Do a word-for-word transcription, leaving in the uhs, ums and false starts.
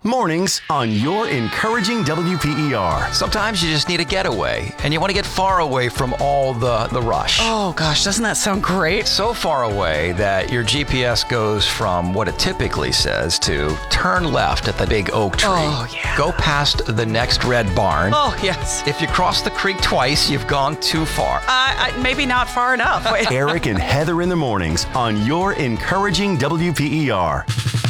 Mornings on your encouraging W P E R. Sometimes you just need a getaway, and you want to get far away from all the, the rush. Oh, gosh, doesn't that sound great? So far away that your G P S goes from what it typically says to turn left at the big oak tree. Oh, yeah. Go past the next red barn. Oh, yes. If you cross the creek twice, you've gone too far. Uh, I, maybe not far enough. Wait. Eric and Heather in the mornings on your encouraging W P E R.